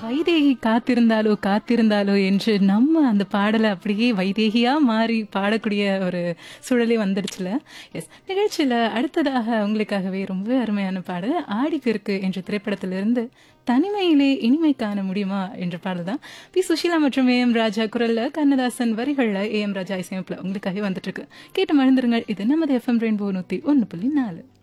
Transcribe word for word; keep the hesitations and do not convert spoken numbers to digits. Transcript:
வைதேகி காத்திருந்தாலோ காத்திருந்தாலோ என்று நம்ம அந்த பாடலை அப்படியே வைதேகியா மாறி பாடக்கூடிய ஒரு சூழலே வந்துடுச்சுல. எஸ், நிகழ்ச்சியில் அடுத்ததாக உங்களுக்காகவே ரொம்ப அருமையான பாடல் ஆடிப்பெருக்கு என்ற திரைப்படத்திலிருந்து தனிமையிலே இனிமை காண முடியுமா என்ற பாடல் தான். பி சுஷீலா மற்றும் ஏ எம் ராஜா குரல்ல, கண்ணதாசன் வரிகள்ல, ஏ எம் ராஜா இசையமைப்புல உங்களுக்காகவே வந்துட்டு இருக்கு. கேட்டு மகிழ்ந்துருங்கள். இது நமது எஃப்எம் ரெயின்போ நூத்தி ஒன்னு புள்ளி நாலு.